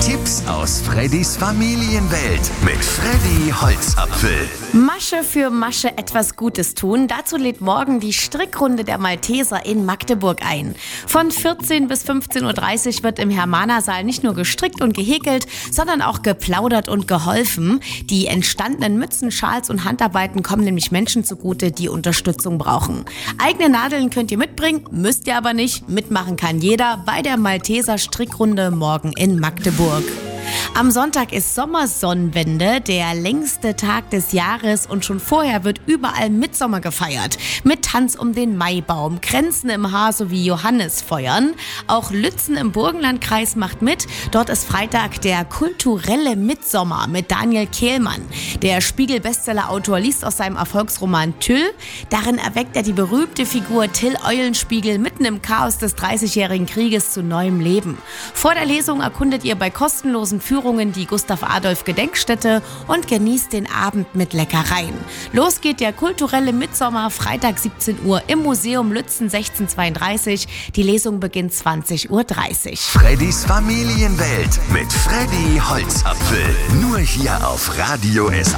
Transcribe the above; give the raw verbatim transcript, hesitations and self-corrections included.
Tipps aus Freddys Familienwelt mit Freddy Holzapfel. Masche für Masche etwas Gutes tun. Dazu lädt morgen die Strickrunde der Malteser in Magdeburg ein. Von vierzehn bis fünfzehn Uhr dreißig wird im Hermanersaal nicht nur gestrickt und gehäkelt, sondern auch geplaudert und geholfen. Die entstandenen Mützen, Schals und Handarbeiten kommen nämlich Menschen zugute, die Unterstützung brauchen. Eigene Nadeln könnt ihr mitbringen, müsst ihr aber nicht. Mitmachen kann jeder bei der Malteser Strickrunde morgen in Magdeburg. Am Sonntag ist Sommersonnenwende, der längste Tag des Jahres, und schon vorher wird überall Mittsommer gefeiert. Mit Tanz um den Maibaum, Kränzen im Haar sowie Johannisfeuern. Auch Lützen im Burgenlandkreis macht mit. Dort ist Freitag der kulturelle Mittsommer mit Daniel Kehlmann. Der Spiegel-Bestseller-Autor liest aus seinem Erfolgsroman Tüll. Darin erweckt er die berühmte Figur Till Eulenspiegel mitten im Chaos des dreißigjährigen Krieges zu neuem Leben. Vor der Lesung erkundet ihr bei kostenlosen Führungen die Gustav-Adolf-Gedenkstätte und genießt den Abend mit Leckereien. Los geht der kulturelle Mittsommer, Freitag siebzehn Uhr im Museum Lützen sechzehnhundertzweiunddreißig. Die Lesung beginnt zwanzig Uhr dreißig. Freddys Familienwelt mit Freddy Holzapfel. Nur hier auf Radio S